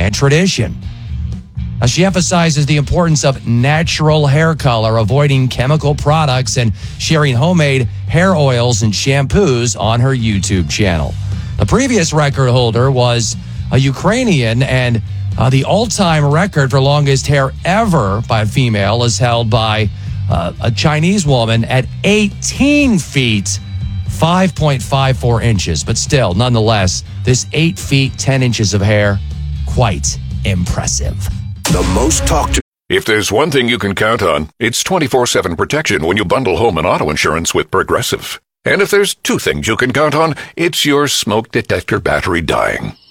and tradition. Now, she emphasizes the importance of natural hair color, avoiding chemical products, and sharing homemade hair oils and shampoos on her YouTube channel. The previous record holder was a Ukrainian, and the all-time record for longest hair ever by a female is held by a Chinese woman at 18 feet, 5.54 inches. But still, nonetheless, this 8 feet, 10 inches of hair, quite impressive. The most talked to. If there's one thing you can count on, it's 24/7 protection when you bundle home and auto insurance with Progressive. And if there's two things you can count on, it's your smoke detector battery dying.